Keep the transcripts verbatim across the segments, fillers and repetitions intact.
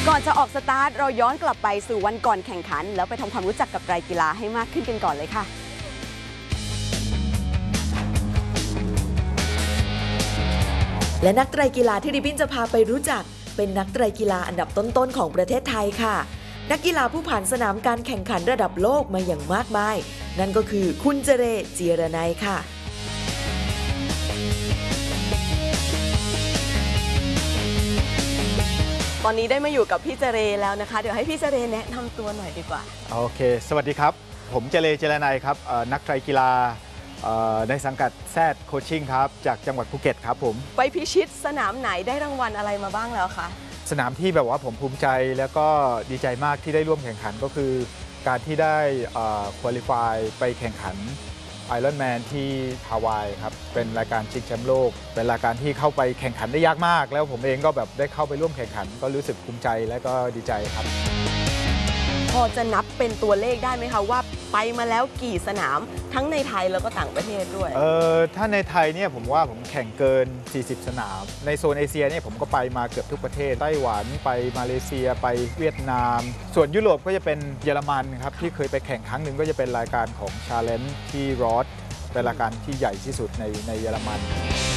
ก่อนจะออกสตาร์ทเราย้อนกลับไปสู่วันก่อนแข่งขันแล้วไปทำความรู้จักกับไตรกีฬาให้มากขึ้นกันก่อนเลยค่ะและนักไตรกีฬาที่ริบบิ้นจะพาไปรู้จักเป็นนักไตรกีฬาอันดับต้นๆของประเทศไทยค่ะนักกีฬาผู้ผ่านสนามการแข่งขันระดับโลกมาอย่างมากมายนั่นก็คือคุณเจเรเจียรนัยค่ะตอนนี้ได้มาอยู่กับพี่เจเรแล้วนะคะเดี๋ยวให้พี่เจเรแนะนำตัวหน่อยดีกว่าโอเคสวัสดีครับผมเจเรเจรนัยครับนักไตรกีฬาในสังกัดแซดโคชชิ่งครับจากจังหวัดภูเก็ตครับผมไปพิชิตสนามไหนได้รางวัลอะไรมาบ้างแล้วคะสนามที่แบบว่าผมภูมิใจแล้วก็ดีใจมากที่ได้ร่วมแข่งขันก็คือการที่ได้คุริฟายไปแข่งขันไอรอนแมนที่ฮาวายครับเป็นรายการชิงแชมป์โลกเป็นรายการที่เข้าไปแข่งขันได้ยากมากแล้วผมเองก็แบบได้เข้าไปร่วมแข่งขันก็รู้สึกภูมิใจและก็ดีใจครับพอจะนับเป็นตัวเลขได้ไหมคะว่าไปมาแล้วกี่สนามทั้งในไทยแล้วก็ต่างประเทศด้วยเออถ้าในไทยเนี่ยผมว่าผมแข่งเกินสี่สิบสนามในโซนเอเชียเนี่ยผมก็ไปมาเกือบทุกประเทศไต้หวันไปมาเลเซียไปเวียดนามส่วนยุโรปก็จะเป็นเยอรมันครับที่เคยไปแข่งครั้งหนึ่งก็จะเป็นรายการของ Challenge ที่รอดเป็นรายการที่ใหญ่ที่สุดในในเยอรมัน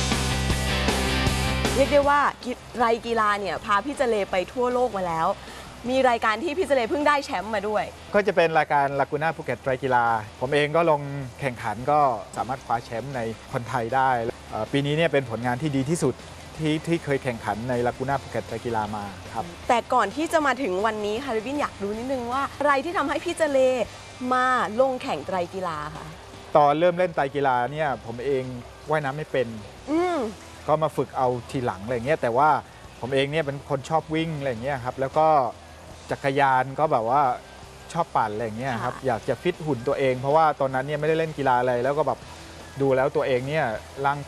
เรียกได้ว่าไรกีฬาเนี่ยพาพี่เจเรไปทั่วโลกมาแล้วมีรายการที่พี่เจเรเพิ่งได้แชมป์มาด้วยก็จะเป็นรายการลากูน่าภูเก็ตไตรกีฬาผมเองก็ลงแข่งขันก็สามารถคว้าแชมป์ในคนไทยได้ปีนี้เนี่ยเป็นผลงานที่ดีที่สุดที่ที่เคยแข่งขันในลากูน่าภูเก็ตไตรกีฬามาครับแต่ก่อนที่จะมาถึงวันนี้ค่ะริบบิ้นอยากรู้นิดนึงว่าอะไรที่ทำให้พี่เจเรมาลงแข่งไตรกีฬาค่ะตอนเริ่มเล่นไตรกีฬาเนี่ยผมเองว่ายน้ำไม่เป็นก็มาฝึกเอาทีหลังอะไรเงี้ยแต่ว่าผมเองเนี่ยเป็นคนชอบวิ่งอะไรเงี้ยครับแล้วก็จักรยานก็แบบว่าชอบปั่นอะไรเงี้ยครับอยากจะฟิตหุ่นตัวเองเพราะว่าตอนนั้นเนี่ยไม่ได้เล่นกีฬาอะไรแล้วก็แบบดูแล้วตัวเองเนี่ยร่าง